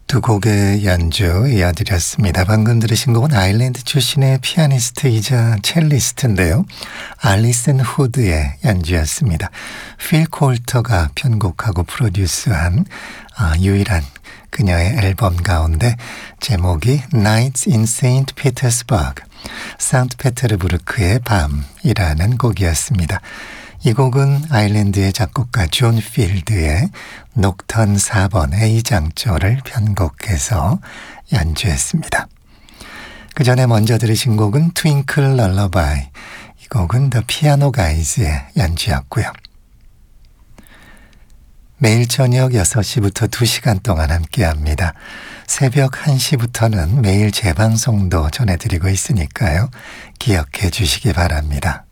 두 곡의 연주 이어드렸습니다. 방금 들으신 곡은 아일랜드 출신의 피아니스트이자 첼리스트인데요. 알리슨 후드의 연주였습니다. 필 콜터가 편곡하고 프로듀스한 유일한 그녀의 앨범 가운데 제목이 Nights in St. Petersburg, 산트페테르부르크의 밤이라는 곡이었습니다. 이 곡은 아일랜드의 작곡가 존 필드의 녹턴 4번 A장조를 편곡해서 연주했습니다. 그 전에 먼저 들으신 곡은 트윙클 럴러바이, 이 곡은 더 피아노 가이즈의 연주였고요. 매일 저녁 6시부터 2시간 동안 함께합니다. 새벽 1시부터는 매일 재방송도 전해드리고 있으니까요. 기억해 주시기 바랍니다.